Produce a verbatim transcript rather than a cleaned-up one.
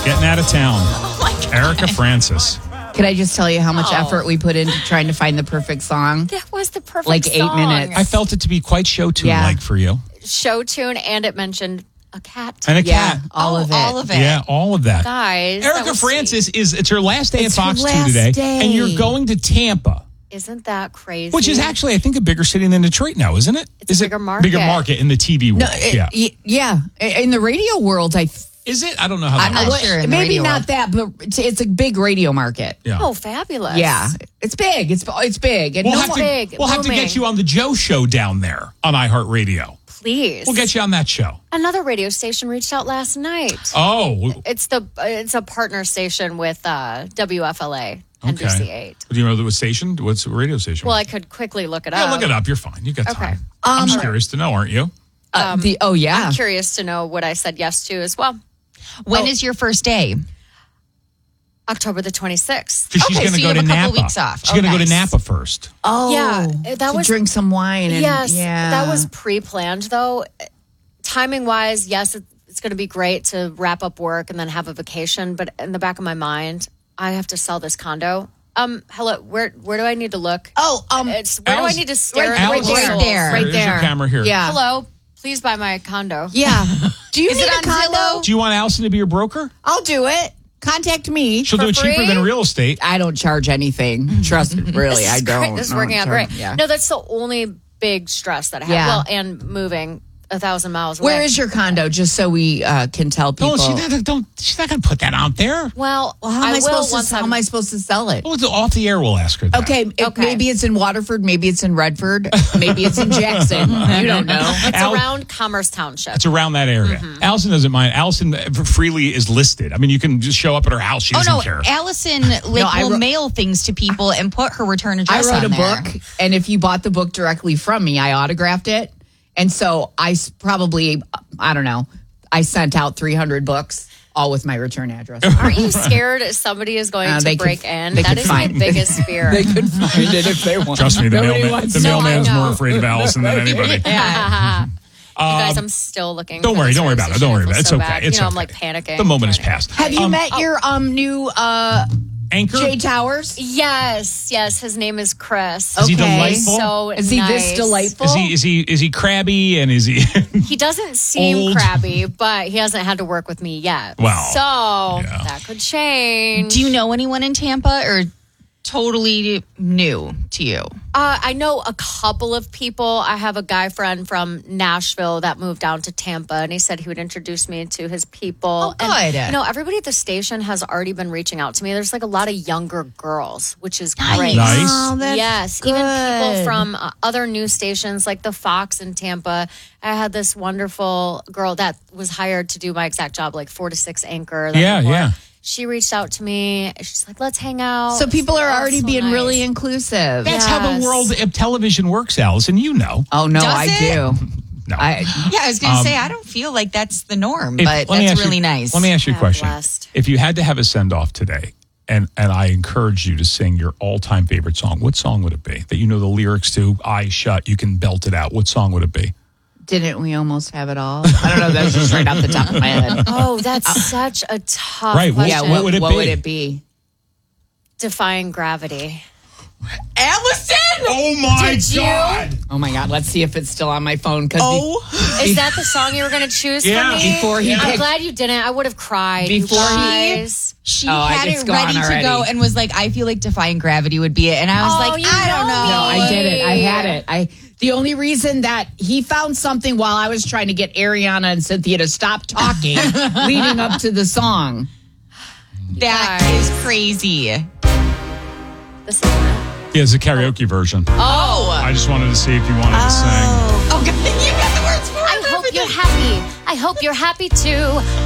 getting out of town. Oh my God. Erica Francis. Could I just tell you how much Oh. effort we put into trying to find the perfect song? That was the perfect Like eight song. minutes. I felt it to be quite show tune Yeah. like for you. Show tune, and it mentioned a cat. And a Yeah, cat. all Oh, of it. all of it. Yeah, all of that. Guys, that Erica was Francis sweet. is it's her last day It's at her Fox two last today. day. And you're going to Tampa. Isn't that crazy? Which is actually, I think, a bigger city than Detroit now, isn't it? It's a is bigger it market. Bigger market in the T V world. No, it- yeah. y- yeah. In the radio world, I th- Is it? I don't know how I'm that not works. sure. in the Maybe radio not world. that, but it's, it's a big radio market. Yeah. Oh, fabulous. Yeah, it's big. It's it's big. And We'll, no have one- to, big, we'll have to booming. get you on the Joe Show down there on iHeartRadio. Please. We'll get you on that show. Another radio station reached out last night. Oh, It's the it's a partner station with uh, W F L A, N B C eight. Do you know the station? What's the radio station? Well, I could quickly look it yeah, up. look it up. You're fine. You got Okay. time. I'm just curious to know, aren't you? uh, the oh yeah. I'm curious to know what I said yes to as well. When is your first day? October the twenty-sixth. Because she's Okay, going to so go you to have a couple Napa. weeks off. She's Oh, going to go to nice. Napa first. Oh Yeah, that to was- drink some wine. And, Yes, yeah. that was pre-planned though. Timing wise, yes, it- it's going to be great to wrap up work and then have a vacation. But in the back of my mind, I have to sell this condo. Um, hello, where where do I need to look? Oh, um, It's where Alice- do I need to stare? right- at right my there. souls? There. right There's your there. camera here. Yeah. Hello, please buy my condo. Yeah. Do you Is need it a on condo? Zillow? Do you want Allison to be your broker? I'll do it. Contact me. She'll For do it cheaper free? than real estate. I don't charge anything. Trust me, really, I don't. This is I working don't out charge- great. Yeah. No, that's the only big stress that I have. Yeah. Well, and moving a thousand miles away. Where is your condo? Just so we uh, can tell people. No, she's not, don't, she's not going to put that out there. Well, well, how am I, I, will supposed once to? How I'm- am I supposed to sell it? Well, it's off the air, we'll ask her that. Okay, it- Okay. maybe it's in Waterford, maybe it's in Redford, maybe it's in Jackson. You don't know. It's Al- around Commerce Township. It's around that area. Mm-hmm. Allison doesn't mind. Allison freely is listed. I mean, you can just show up at her house. She Oh doesn't no, care. Allison like, I will wrote- mail things to people and put her return I address wrote on a there. book, and if you bought the book directly from me, I autographed it. And so I s- probably, I don't know, I sent out three hundred books, all with my return address. Aren't you scared somebody is going Uh, to they could- break in? they That could is find- my biggest fear. They could find it if they want. Trust me, the Nobody mailman, wants the to- mailman's I know. more afraid of Allison than anybody. you guys, I'm still looking. Don't for worry, this don't worry about it. conversation. Don't worry I feel about it. It's so okay. bad. It's you know, I'm okay. like panicking. The moment is Trying to- past. Have you Um, met your um new uh, Anchor? Jay Towers? Yes, yes. His name is Chris. Is he Okay. delightful? So Is he this nice. delightful? Is he is he is he crabby and is he? He doesn't seem Old. crabby, but he hasn't had to work with me yet. Well, so yeah. that could change. Do you know anyone in Tampa or totally new to you? Uh, I know a couple of people. I have a guy friend from Nashville that moved down to Tampa, and he said he would introduce me to his people. Oh, good. And, you know, everybody at the station has already been reaching out to me. There's like a lot of younger girls, which is great. Nice. Oh, that's Yes, even people good. from uh, other news stations like the Fox in Tampa. I had this wonderful girl that was hired to do my exact job, like four to six anchor. that Yeah, before. yeah. She reached out to me. She's like, "Let's hang out." So people are Oh, already so being nice. really inclusive. That's how the Yes. world of television works, Allison. You know. Oh no, Does I it? do. No. I Yeah, I was going to say, I don't feel like that's the norm, If- but let me that's ask you- really nice. Let me ask you a Yeah, question. blessed. If you had to have a send off today, and and I encourage you to sing your all time favorite song, what song would it be that you know the lyrics to? Eyes shut, you can belt it out. What song would it be? didn't we almost have it all? I don't know. That's just right off the top of my head. Oh, that's such a tough Right, what- question. Yeah, what would it what be? would it be? Defying gravity. Allison! Oh my Did you? God! Oh my God, let's see if it's still on my phone. Cause Oh, Is that the song you were going to choose Yeah. for me? Before he I'm picked- glad you didn't. I would have cried. you Before he- guys. She Oh, I- had it's it gone ready to already. go and was like, I feel like Defying Gravity would be it. And I was Oh, like, you I don't know know. me. No, I did it. I had it. I the only reason that he found something while I was trying to get Ariana and Cynthia to stop talking leading up to the song. That Guys. is crazy. This isn't it. yeah, it's a karaoke version. Oh. I just wanted to see if you wanted to sing. Oh, God. You got the words for it. I hope you're happy. I hope you're happy too.